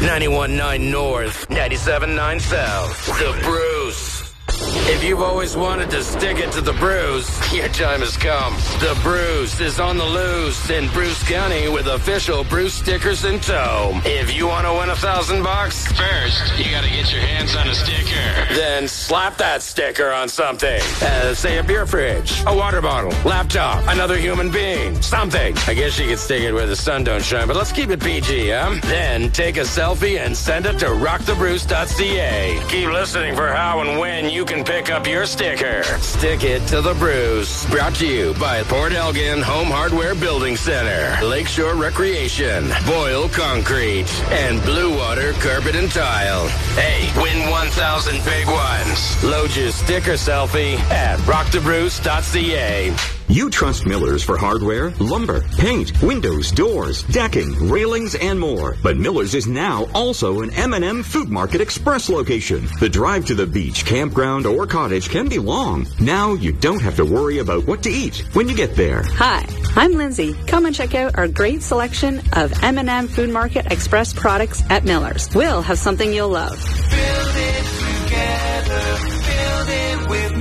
91.9 North, 97.9 South. The Bruce. If you've always wanted to stick it to the Bruce, your time has come. The Bruce is on the loose in Bruce County with official Bruce stickers in tow. If you want to win $1,000, first, you gotta get your hands on a sticker. Then slap that sticker on something. Say a beer fridge, a water bottle, laptop, another human being, something. I guess you could stick it where the sun don't shine, but let's keep it PG, huh? Then take a selfie and send it to rockthebruce.ca. Keep listening for how and when you can pick up your sticker. Stick it to the Bruce. Brought to you by Port Elgin Home Hardware Building Center, Lakeshore Recreation, Boyle Concrete, and Blue Water Carpet and Tile. Hey, win 1,000 big ones. Load your sticker selfie at rockthebruce.ca. You trust Miller's for hardware, lumber, paint, windows, doors, decking, railings, and more. But Miller's is now also an M&M Food Market Express location. The drive to the beach, campground, or cottage can be long. Now you don't have to worry about what to eat when you get there. Hi, I'm Lindsay. Come and check out our great selection of M&M Food Market Express products at Miller's. We'll have something you'll love. Build it together. Build it with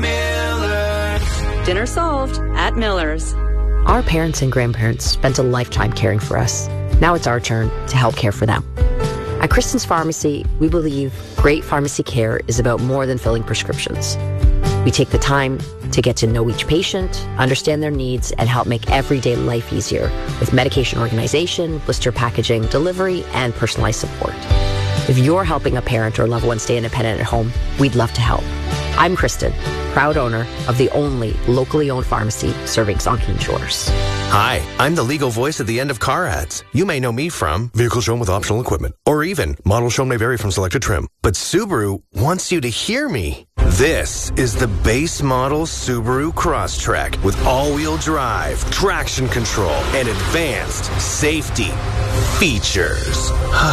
Miller's. Dinner solved at Miller's. Our parents and grandparents spent a lifetime caring for us. Now it's our turn to help care for them. At Kristen's Pharmacy, we believe great pharmacy care is about more than filling prescriptions. We take the time to get to know each patient, understand their needs, and help make everyday life easier with medication organization, blister packaging, delivery, and personalized support. If you're helping a parent or loved one stay independent at home, we'd love to help. I'm Kristen, proud owner of the only locally owned pharmacy serving Zonking Shores. Hi, I'm the legal voice at the end of car ads. You may know me from vehicle shown with optional equipment, or even model shown may vary from selected trim. But Subaru wants you to hear me. This is the base model Subaru Crosstrek with all-wheel drive, traction control, and advanced safety features.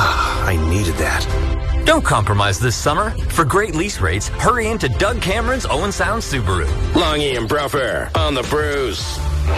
I needed that. Don't compromise this summer. For great lease rates, hurry into Doug Cameron's Owen Sound Subaru. Longy and Bruffer on the Bruce.